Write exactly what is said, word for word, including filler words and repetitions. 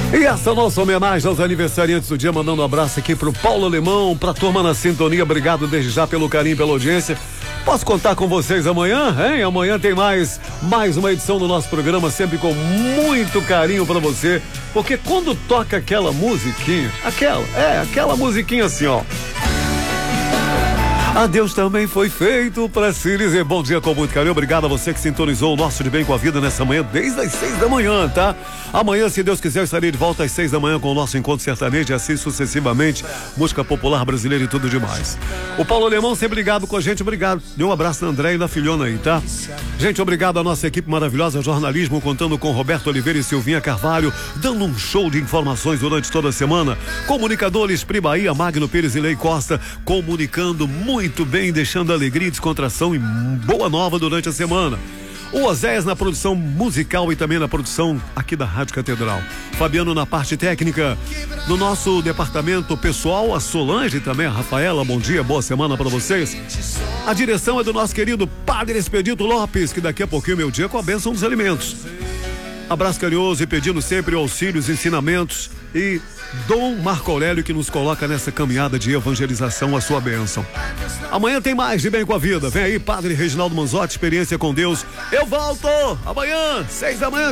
E essa nossa homenagem aos aniversariantes do dia, mandando um abraço aqui pro Paulo Alemão, pra turma na sintonia, obrigado desde já pelo carinho, pela audiência. Posso contar com vocês amanhã, hein? Amanhã tem mais, mais uma edição do nosso programa, sempre com muito carinho pra você, porque quando toca aquela musiquinha, aquela, é, aquela musiquinha assim, ó. Adeus também foi feito para se dizer bom dia com muito carinho. Obrigado a você que sintonizou o nosso De Bem com a Vida nessa manhã, desde as seis da manhã, tá? Amanhã, se Deus quiser, eu estarei de volta às seis da manhã com o nosso encontro sertanejo e assim sucessivamente, música popular brasileira e tudo demais. O Paulo Alemão sempre ligado com a gente, obrigado. Dê um abraço na André e na filhona aí, tá? Gente, obrigado à nossa equipe maravilhosa, jornalismo, contando com Roberto Oliveira e Silvinha Carvalho, dando um show de informações durante toda a semana. Comunicadores Pri Bahia, Magno Pires e Lei Costa, comunicando muito Muito bem, deixando alegria e descontração e boa nova durante a semana. O Oséias na produção musical e também na produção aqui da Rádio Catedral. Fabiano na parte técnica. No nosso departamento pessoal, a Solange também, a Rafaela, bom dia, boa semana para vocês. A direção é do nosso querido Padre Expedito Lopes, que daqui a pouquinho meu dia com a bênção dos alimentos. Abraço carinhoso e pedindo sempre auxílios, ensinamentos e Dom Marco Aurélio, que nos coloca nessa caminhada de evangelização, a sua bênção. Amanhã tem mais De Bem com a Vida. Vem aí, Padre Reginaldo Manzotti, experiência com Deus. Eu volto amanhã, seis da manhã.